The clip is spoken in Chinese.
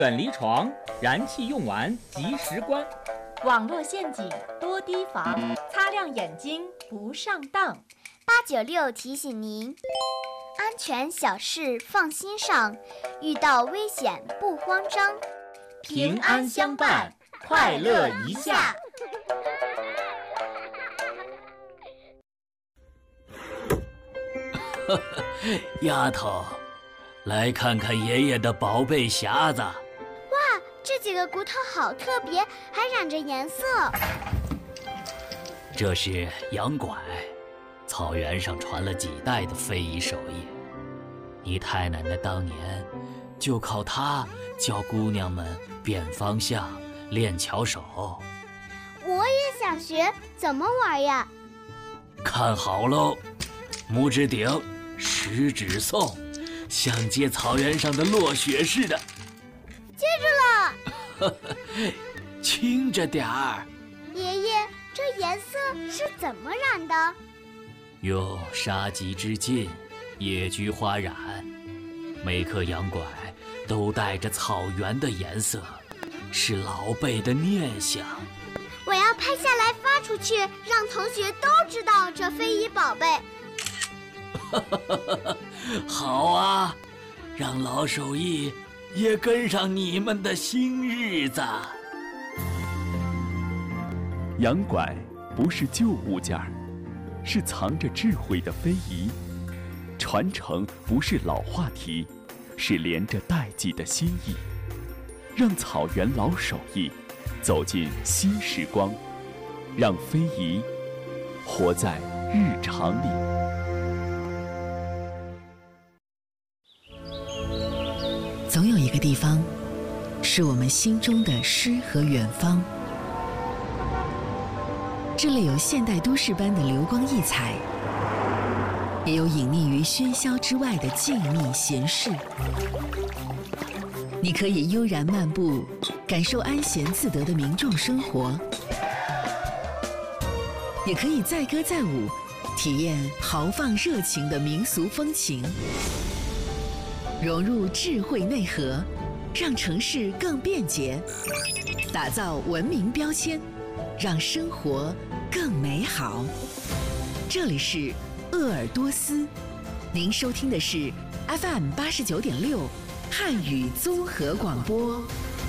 远离床，燃气用完及时关。 网络陷阱多提防，擦亮眼睛不上当。 896提醒您，安全小事放心上，遇到危险不慌张， 平安相伴，快乐一下。 丫头，来看看爷爷的宝贝匣子。 哇，这几个骨头好特别，还染着颜色。 这是羊拐，草原上传了几代的非遗手艺。你太奶奶当年就靠它教姑娘们辨方向、练巧手。 我也想学，怎么玩呀？ 看好喽，拇指顶，食指送，像接草原上的落雪似的。 接住了。 轻着点儿。 爷爷，这颜色是怎么染的？ 用杀鸡之劲，野菊花染，每颗羊拐都带着草原的颜色，是老辈的念想。 我要拍下来发出去，让同学都知道这非遗宝贝。 好啊，让老手艺也跟上你们的新日子。 羊拐不是旧物件儿，是藏着智慧的非遗。传承不是老话题，是连着代际的心意。让草原老手艺走进新时光，让非遗活在日常里。 总有一个地方，是我们心中的诗和远方。这里有现代都市般的流光溢彩，也有隐匿于喧嚣之外的静谧闲适。你可以悠然漫步，感受安闲自得的民众生活；也可以载歌载舞，体验豪放热情的民俗风情。融入智慧内核，让城市更便捷，打造文明标签，让生活更美好。这里是鄂尔多斯，您收听的是 FM 89.6汉语综合广播。